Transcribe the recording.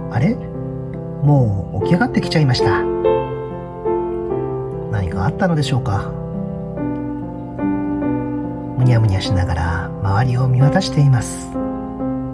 あれ、もう起き上がってきちゃいました。何かあったのでしょうか。むにゃむにゃしながら周りを見渡しています。